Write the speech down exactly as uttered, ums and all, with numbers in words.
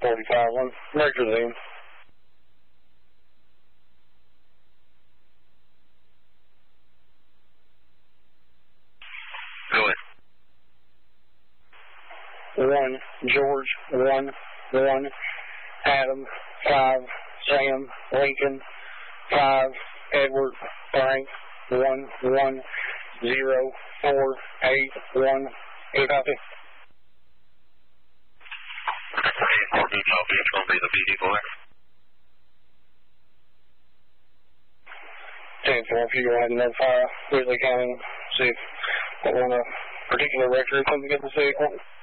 forty-five, one, Mercury Zoom. Go ahead. One, George, one, one, Adam, five, Sam, Lincoln, five, Edward, Frank, one, one, zero, four, eight, one, eight copy. eight, four, good copy. It's going to be the B D boy. ten four, if you go ahead and notify Whitley County, see if what one a particular record comes against the vehicle.